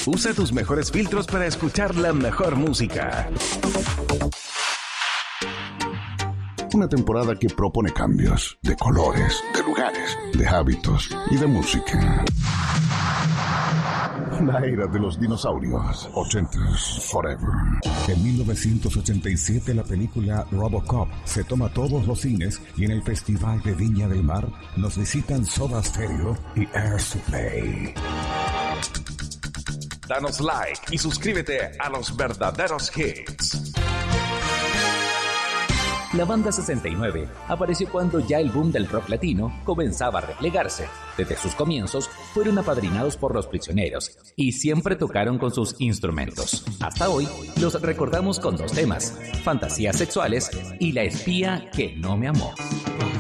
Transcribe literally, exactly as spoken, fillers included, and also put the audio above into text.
Usa tus mejores filtros para escuchar la mejor música. Una temporada que propone cambios de colores, de lugares, de hábitos y de música. La era de los dinosaurios. ochentas Forever. En mil novecientos ochenta y siete la película Robocop se toma todos los cines y en el Festival de Viña del Mar nos visitan Soda Stereo y Air Supply. Danos like y suscríbete a los verdaderos hits. La banda sesenta y nueve apareció cuando ya el boom del rock latino comenzaba a replegarse. Desde sus comienzos fueron apadrinados por Los Prisioneros y siempre tocaron con sus instrumentos. Hasta hoy los recordamos con dos temas: Fantasías Sexuales y La Espía que no me amó.